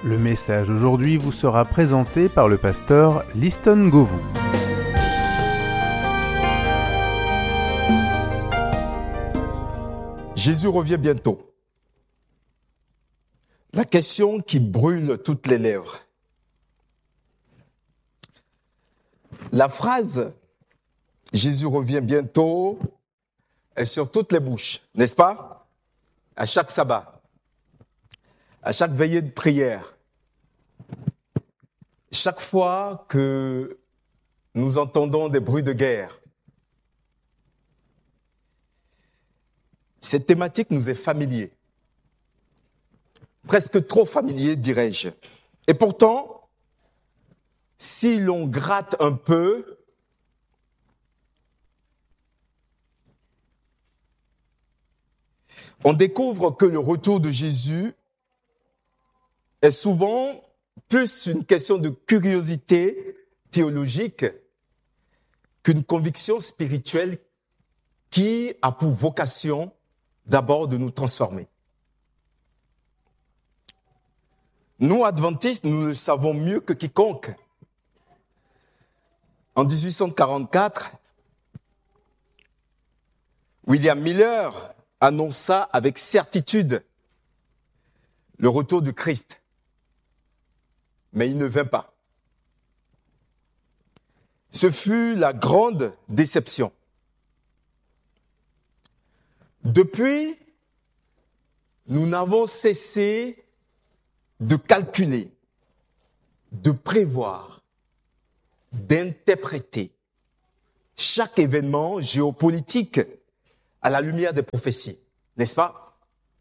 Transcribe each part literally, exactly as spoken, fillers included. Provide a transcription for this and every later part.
Le message aujourd'hui vous sera présenté par le pasteur Liston Govou. Jésus revient bientôt. La question qui brûle toutes les lèvres. La phrase « Jésus revient bientôt » est sur toutes les bouches, n'est-ce pas? À chaque sabbat, à chaque veillée de prière, chaque fois que nous entendons des bruits de guerre. Cette thématique nous est familière, presque trop familier, dirais-je. Et pourtant, si l'on gratte un peu, on découvre que le retour de Jésus est souvent plus une question de curiosité théologique qu'une conviction spirituelle qui a pour vocation d'abord de nous transformer. Nous, adventistes, nous le savons mieux que quiconque. En dix-huit cent quarante-quatre, William Miller annonça avec certitude le retour du Christ. Mais il ne vint pas. Ce fut la grande déception. Depuis, nous n'avons cessé de calculer, de prévoir, d'interpréter chaque événement géopolitique à la lumière des prophéties, n'est-ce pas?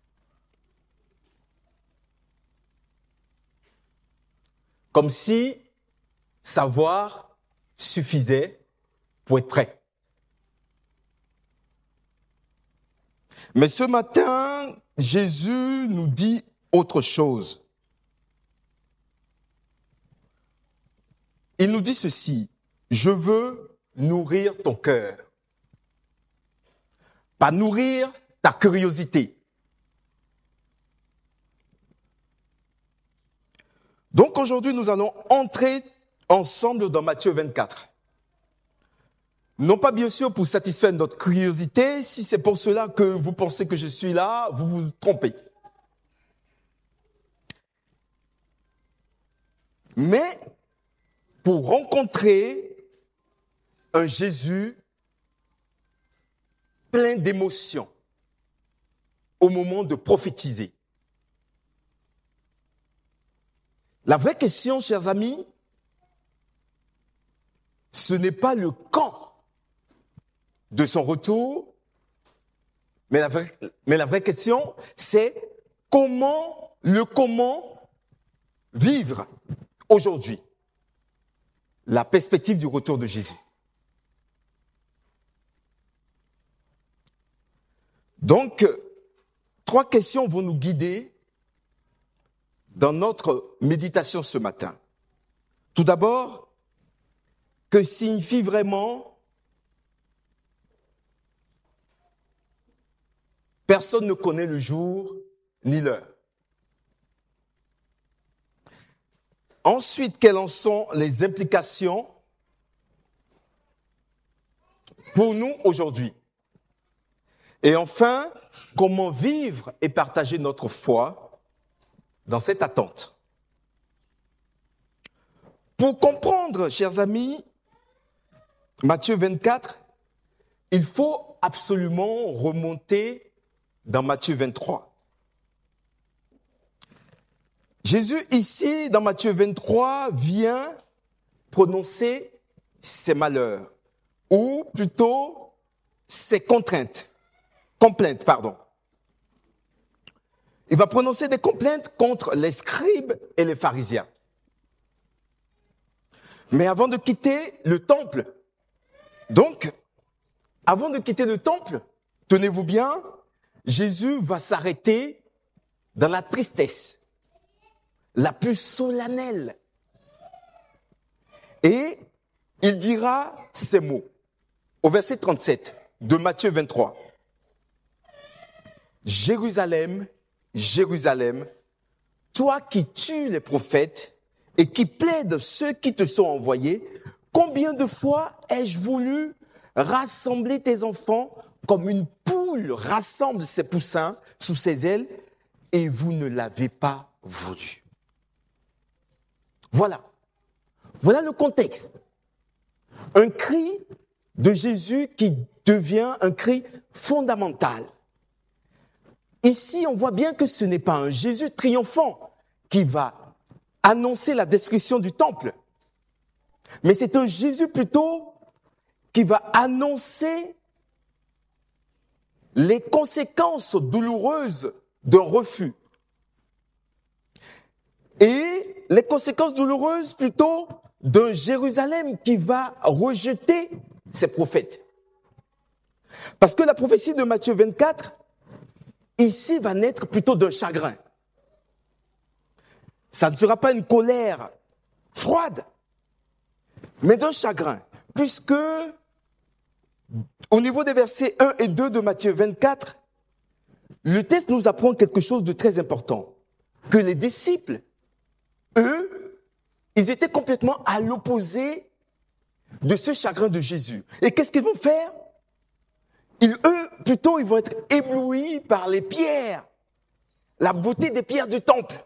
Comme si savoir suffisait pour être prêt. Mais ce matin, Jésus nous dit autre chose. Il nous dit ceci: je veux nourrir ton cœur. Pas nourrir ta curiosité. Donc aujourd'hui, nous allons entrer ensemble dans Matthieu vingt-quatre. Non pas bien sûr pour satisfaire notre curiosité, si c'est pour cela que vous pensez que je suis là, vous vous trompez. Mais pour rencontrer un Jésus plein d'émotions au moment de prophétiser. La vraie question, chers amis, ce n'est pas le quand de son retour, mais la vraie, mais la vraie question, c'est comment, le comment vivre aujourd'hui la perspective du retour de Jésus. Donc, trois questions vont nous guider dans notre méditation ce matin. Tout d'abord, que signifie vraiment personne ne connaît le jour ni l'heure. Ensuite, quelles en sont les implications pour nous aujourd'hui? Et enfin, comment vivre et partager notre foi dans cette attente? Pour comprendre, chers amis, Matthieu vingt-quatre, il faut absolument remonter dans Matthieu vingt-trois. Jésus, ici, dans Matthieu vingt-trois, vient prononcer ses malheurs, ou plutôt ses contraintes, complaintes, pardon. Il va prononcer des complaintes contre les scribes et les pharisiens. Mais avant de quitter le temple, donc, avant de quitter le temple, tenez-vous bien, Jésus va s'arrêter dans la tristesse la plus solennelle. Et il dira ces mots au verset trente-sept de Matthieu vingt-trois. Jérusalem, Jérusalem, toi qui tues les prophètes et qui plaides ceux qui te sont envoyés, combien de fois ai-je voulu rassembler tes enfants comme une poule rassemble ses poussins sous ses ailes, et vous ne l'avez pas voulu. Voilà. Voilà le contexte. Un cri de Jésus qui devient un cri fondamental. Ici, on voit bien que ce n'est pas un Jésus triomphant qui va annoncer la destruction du temple, mais c'est un Jésus plutôt qui va annoncer les conséquences douloureuses d'un refus. Et les conséquences douloureuses plutôt d'un Jérusalem qui va rejeter ses prophètes. Parce que la prophétie de Matthieu vingt-quatre, ici, va naître plutôt d'un chagrin. Ça ne sera pas une colère froide, mais d'un chagrin. Puisque, au niveau des versets un et deux de Matthieu vingt-quatre, le texte nous apprend quelque chose de très important. Que les disciples, eux, ils étaient complètement à l'opposé de ce chagrin de Jésus. Et qu'est-ce qu'ils vont faire? Ils, eux, plutôt, ils vont être éblouis par les pierres, la beauté des pierres du temple.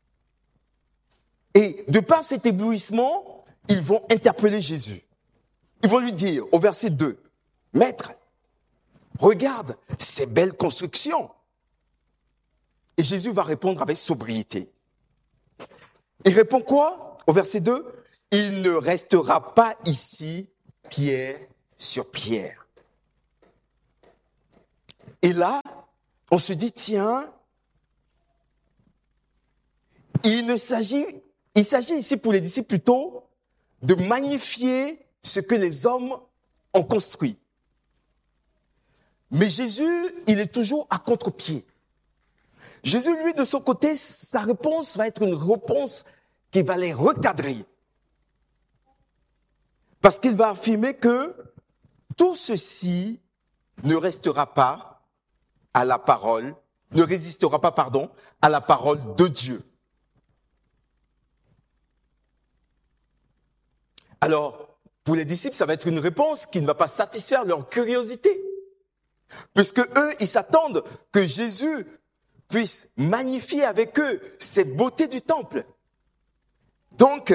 Et de par cet éblouissement, ils vont interpeller Jésus. Ils vont lui dire, au verset deux, « Maître, regarde ces belles constructions. » Et Jésus va répondre avec sobriété. Il répond quoi? Au verset deux, « Il ne restera pas ici pierre sur pierre. » Et là, on se dit, tiens, il ne s'agit, il s'agit ici pour les disciples plutôt de magnifier ce que les hommes ont construit. Mais Jésus, il est toujours à contre-pied. Jésus, lui, de son côté, sa réponse va être une réponse qui va les recadrer. Parce qu'il va affirmer que tout ceci ne restera pas à la parole, ne résistera pas, pardon, à la parole de Dieu. Alors, pour les disciples, ça va être une réponse qui ne va pas satisfaire leur curiosité. Puisque eux, ils s'attendent que Jésus puisse magnifier avec eux cette beauté du temple. Donc,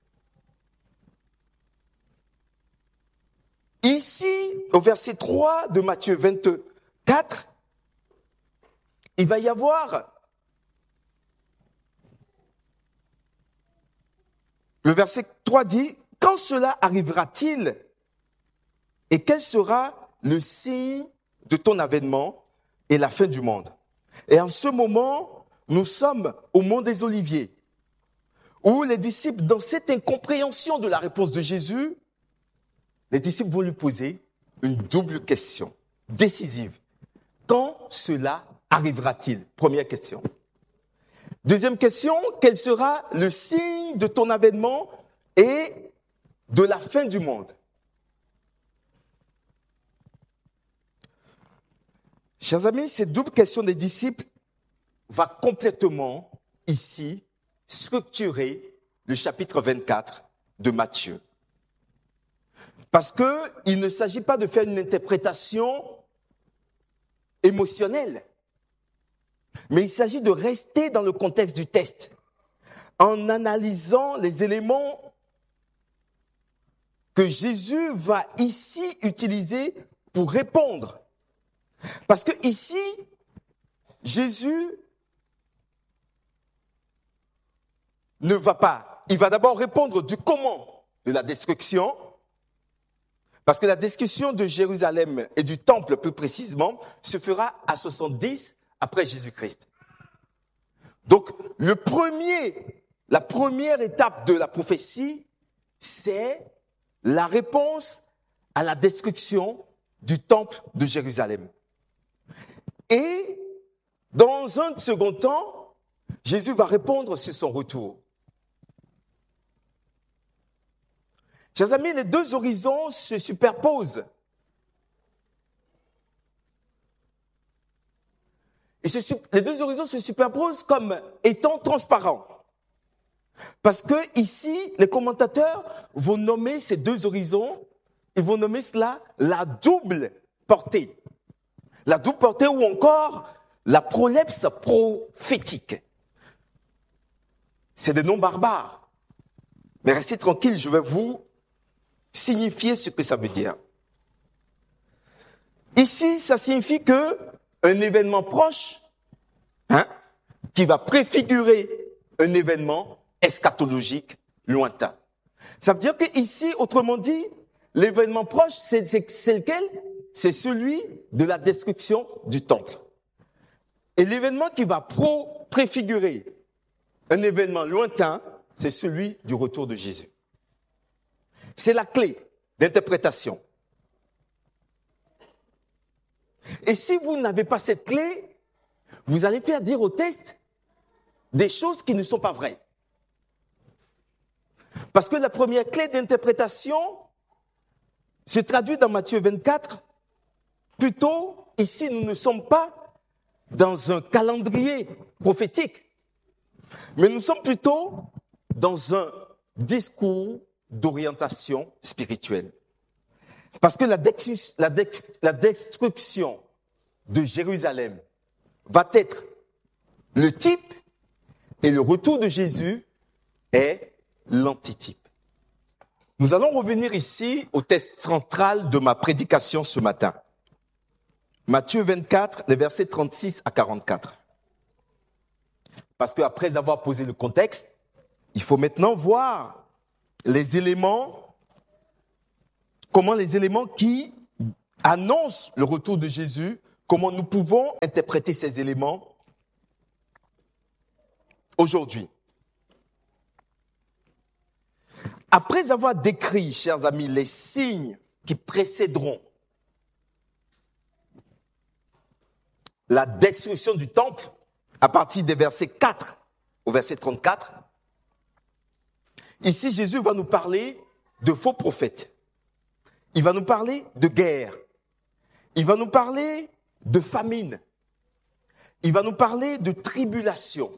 ici, au verset trois de Matthieu vingt-quatre, il va y avoir le verset trois dit, « Quand cela arrivera-t-il et quel sera le signe de ton avènement et la fin du monde ?» Et en ce moment, nous sommes au mont des Oliviers, où les disciples, dans cette incompréhension de la réponse de Jésus, les disciples vont lui poser une double question décisive. Quand cela arrivera-t-il? Première question. Deuxième question, quel sera le signe de ton avènement et de la fin du monde? Chers amis, cette double question des disciples va complètement, ici, structurer le chapitre vingt-quatre de Matthieu. Parce qu'il ne s'agit pas de faire une interprétation émotionnelle, mais il s'agit de rester dans le contexte du texte, en analysant les éléments que Jésus va ici utiliser pour répondre. Parce que ici, Jésus ne va pas, il va d'abord répondre du comment de la destruction, parce que la destruction de Jérusalem et du temple plus précisément se fera à soixante-dix après Jésus-Christ. Donc, le premier, la première étape de la prophétie, c'est la réponse à la destruction du temple de Jérusalem. Et dans un second temps, Jésus va répondre sur son retour. Chers amis, les deux horizons se superposent. Et se, les deux horizons se superposent comme étant transparents. Parce que ici, les commentateurs vont nommer ces deux horizons, ils vont nommer cela la double portée. La double portée ou encore la prolepse prophétique. C'est des noms barbares. Mais restez tranquille, je vais vous signifier ce que ça veut dire. Ici, ça signifie que un événement proche, hein, qui va préfigurer un événement eschatologique lointain. Ça veut dire que ici, autrement dit, l'événement proche, c'est, c'est, c'est lequel? C'est celui de la destruction du temple. Et l'événement qui va pro, préfigurer un événement lointain, c'est celui du retour de Jésus. C'est la clé d'interprétation. Et si vous n'avez pas cette clé, vous allez faire dire au texte des choses qui ne sont pas vraies. Parce que la première clé d'interprétation se traduit dans Matthieu vingt-quatre. Plutôt, ici, nous ne sommes pas dans un calendrier prophétique, mais nous sommes plutôt dans un discours d'orientation spirituelle. Parce que la, dex- la, dex- la destruction de Jérusalem va être le type et le retour de Jésus est l'antitype. Nous allons revenir ici au texte central de ma prédication ce matin. Matthieu vingt-quatre, les versets trente-six à quarante-quatre. Parce qu'après avoir posé le contexte, il faut maintenant voir les éléments, comment les éléments qui annoncent le retour de Jésus, comment nous pouvons interpréter ces éléments aujourd'hui. Après avoir décrit, chers amis, les signes qui précéderont la destruction du temple, à partir des versets quatre au verset trente-quatre, ici Jésus va nous parler de faux prophètes. Il va nous parler de guerre. Il va nous parler de famine. Il va nous parler de tribulation.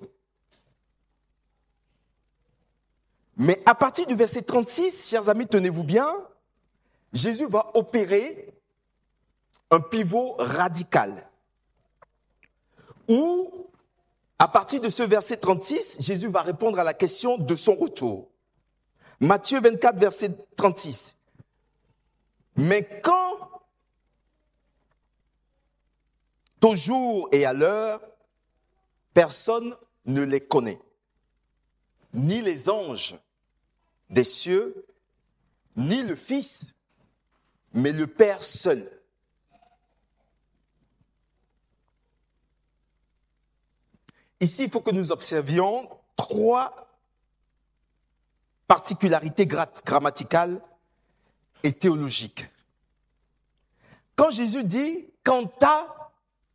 Mais à partir du verset trente-six, chers amis, tenez-vous bien, Jésus va opérer un pivot radical. Où, à partir de ce verset trente-six, Jésus va répondre à la question de son retour. Matthieu vingt-quatre, verset trente-six. Mais quand, au jour et à l'heure, personne ne les connaît, ni les anges des cieux, ni le Fils, mais le Père seul. Ici, il faut que nous observions trois particularités grammaticales et théologiques. Quand Jésus dit « quant à »,«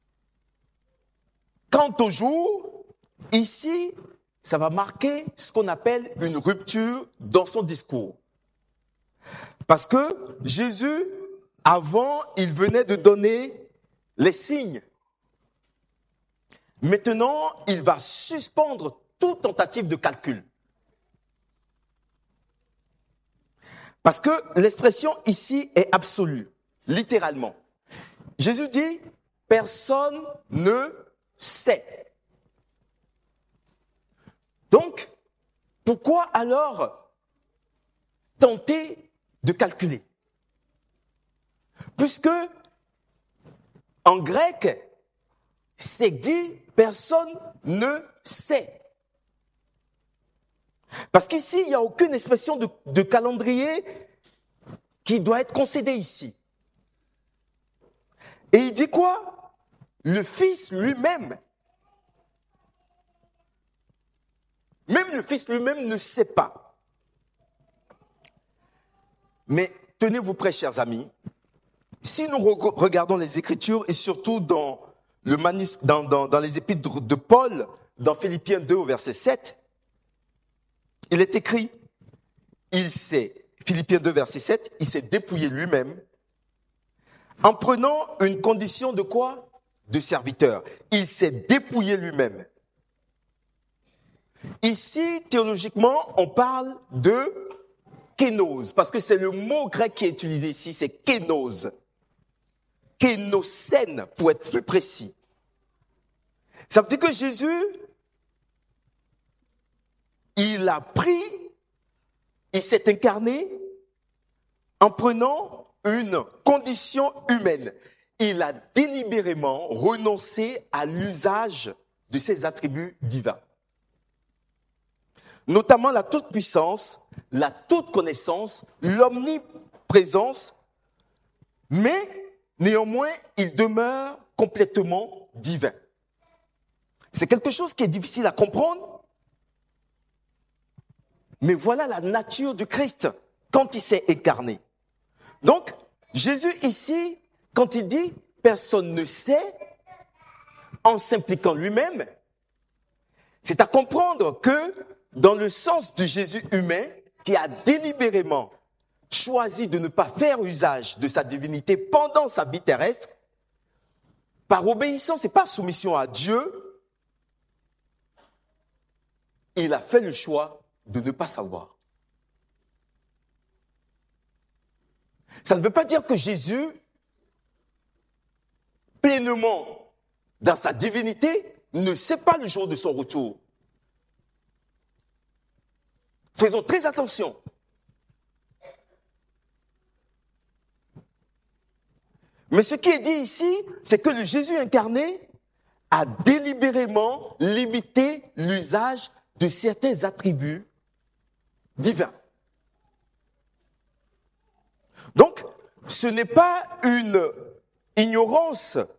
quant au jour », ici, ça va marquer ce qu'on appelle une rupture dans son discours. Parce que Jésus, avant, il venait de donner les signes. Maintenant, il va suspendre toute tentative de calcul. Parce que l'expression ici est absolue, littéralement. Jésus dit, personne ne sait. Donc, pourquoi alors tenter de calculer? Puisque, en grec, c'est dit, personne ne sait. Parce qu'ici, il n'y a aucune expression de, de calendrier qui doit être concédée ici. Et il dit quoi? Le Fils lui-même. Même le Fils lui-même ne sait pas. Mais tenez-vous prêts, chers amis. Si nous re- regardons les Écritures et surtout dans, le manus- dans, dans, dans les épîtres de Paul, dans Philippiens deux au verset sept, il est écrit, il s'est, Philippiens deux verset sept, il s'est dépouillé lui-même en prenant une condition de quoi? de serviteur. Il s'est dépouillé lui-même. Ici, théologiquement, on parle de kénose, parce que c'est le mot grec qui est utilisé ici, c'est kénose. Kénosène, pour être plus précis. Ça veut dire que Jésus, il a pris, il s'est incarné en prenant une condition humaine. Il a délibérément renoncé à l'usage de ses attributs divins. Notamment la toute-puissance, la toute-connaissance, l'omniprésence, mais néanmoins, il demeure complètement divin. C'est quelque chose qui est difficile à comprendre, mais voilà la nature du Christ quand il s'est incarné. Donc, Jésus ici, quand il dit « personne ne sait », en s'impliquant lui-même, c'est à comprendre que dans le sens du Jésus humain, qui a délibérément choisi de ne pas faire usage de sa divinité pendant sa vie terrestre, par obéissance et par soumission à Dieu, il a fait le choix de ne pas savoir. Ça ne veut pas dire que Jésus, pleinement dans sa divinité, ne sait pas le jour de son retour. Faisons très attention. Mais ce qui est dit ici, c'est que le Jésus incarné a délibérément limité l'usage de certains attributs divins. Donc, ce n'est pas une ignorance